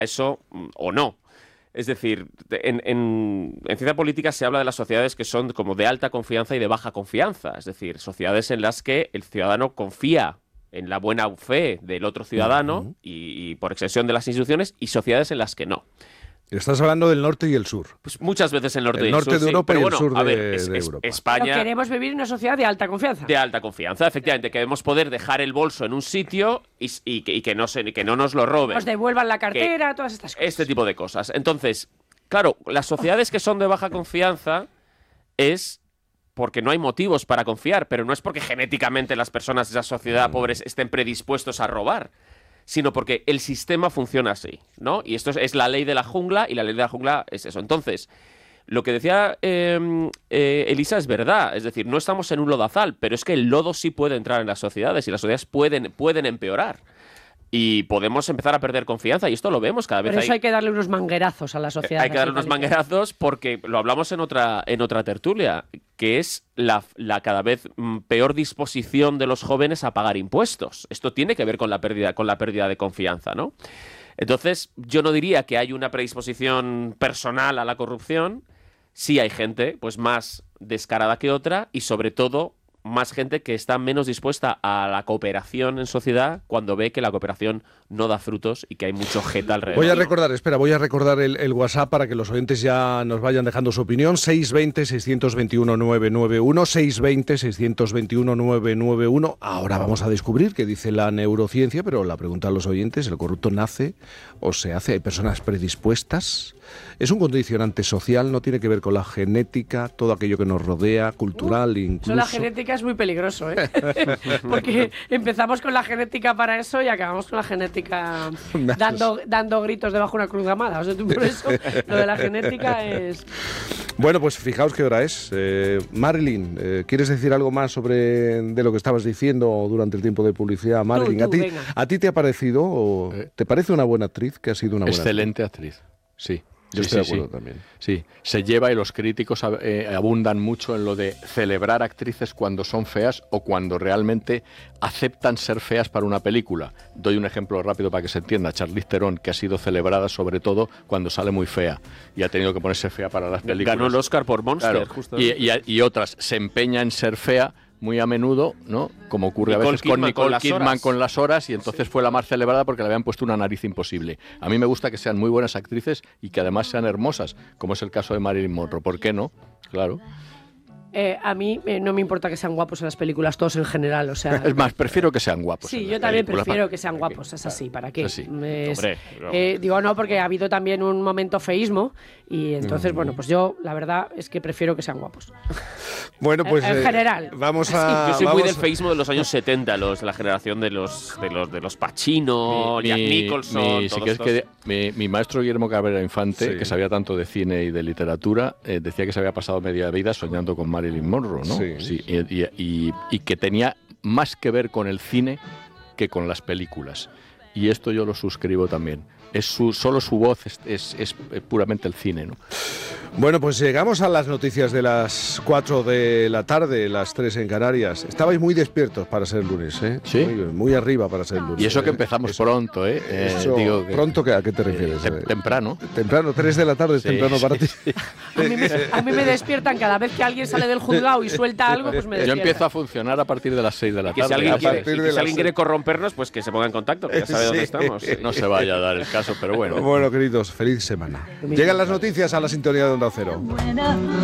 eso o no. Es decir, en ciencia política se habla de las sociedades que son como de alta confianza y de baja confianza. Es decir, sociedades en las que el ciudadano confía en la buena fe del otro ciudadano y por extensión de las instituciones, y sociedades en las que no. Estás hablando del norte y el sur. Pues muchas veces el norte y el norte sur, de Europa y el sur a ver, de Europa. España... Pero queremos vivir en una sociedad de alta confianza. De alta confianza, efectivamente. Queremos poder dejar el bolso en un sitio y que no nos lo roben. Nos devuelvan la cartera, todas estas cosas. Este tipo de cosas. Entonces, claro, las sociedades que son de baja confianza es porque no hay motivos para confiar, pero no es porque genéticamente las personas de esa sociedad pobres estén predispuestos a robar, sino porque el sistema funciona así, ¿no? Y esto es la ley de la jungla, y la ley de la jungla es eso. Entonces, lo que decía Elisa es verdad. Es decir, no estamos en un lodazal, pero es que el lodo sí puede entrar en las sociedades y las sociedades pueden empeorar. Y podemos empezar a perder confianza, y esto lo vemos cada vez. Por eso hay que darle unos manguerazos a la sociedad. Hay que darle unos manguerazos porque lo hablamos en otra tertulia, que es la cada vez peor disposición de los jóvenes a pagar impuestos. Esto tiene que ver con la pérdida de confianza, ¿no? Entonces, yo no diría que hay una predisposición personal a la corrupción. Sí hay gente pues más descarada que otra, y sobre todo más gente que está menos dispuesta a la cooperación en sociedad cuando ve que la cooperación no da frutos y que hay mucho jeta alrededor. Voy a recordar el WhatsApp para que los oyentes ya nos vayan dejando su opinión. 620-621-991, 620-621-991. Ahora vamos a descubrir qué dice la neurociencia, pero la pregunta a los oyentes: ¿el corrupto nace o se hace? ¿Hay personas predispuestas? ¿Es un condicionante social? ¿No tiene que ver con la genética, todo aquello que nos rodea, cultural incluso? La genética es muy peligroso, ¿eh? Porque empezamos con la genética para eso y acabamos con la genética dando gritos debajo de una cruz gamada. O sea, por eso lo de la genética es... Bueno, pues fijaos qué hora es. Marilyn, ¿quieres decir algo más de lo que estabas diciendo durante el tiempo de publicidad? Marilyn, ¿a ti te ha parecido, o te parece una buena actriz, que ha sido una buena excelente actriz? Sí. Yo estoy de acuerdo también. Sí, se lleva, y los críticos abundan mucho en lo de celebrar actrices cuando son feas o cuando realmente aceptan ser feas para una película. Doy un ejemplo rápido para que se entienda. Charlize Theron, que ha sido celebrada sobre todo cuando sale muy fea y ha tenido que ponerse fea para las películas. Ganó el Oscar por Monster, claro. Justo. Y otras se empeña en ser fea muy a menudo, ¿no? Como ocurre a veces con Nicole Kidman con Las Horas, y entonces fue la más celebrada porque le habían puesto una nariz imposible. A mí me gusta que sean muy buenas actrices y que además sean hermosas, como es el caso de Marilyn Monroe. ¿Por qué no? Claro. A mí no me importa que sean guapos en las películas, todos en general, o sea... Es más, prefiero que sean guapos. Sí, yo también prefiero que sean guapos, es así, ¿para qué? Sí. Digo, no, porque ha habido también un momento feísmo, y entonces, bueno, pues yo, la verdad, es que prefiero que sean guapos. Bueno, pues... en general. Vamos a... Yo soy muy del feísmo de los años 70, la generación de los Pacino, Jack Nicholson... Mi maestro Guillermo Cabrera Infante, que sabía tanto de cine y de literatura, decía que se había pasado media vida soñando con Marilyn Monroe, ¿no? Sí. Y que tenía más que ver con el cine que con las películas. Y esto yo lo suscribo también. Solo su voz es puramente el cine, ¿no? Bueno, pues llegamos a las noticias de las 4 de la tarde, las 3 en Canarias. Estabais muy despiertos para ser lunes, ¿eh? Sí. Muy arriba para ser lunes. Y eso que empezamos pronto, ¿eh? ¿Pronto a qué te refieres? Temprano. Temprano, 3 de la tarde es temprano para ti. A mí me despiertan cada vez que alguien sale del juzgado y suelta algo, pues me despiertan. Yo empiezo a funcionar a partir de las 6 de la tarde. Si alguien quiere corrompernos, pues que se ponga en contacto, que ya sabe dónde estamos. No se vaya a dar el caso, pero bueno. Bueno, queridos, feliz semana. Llegan las noticias a la sintonía de Onda Cero.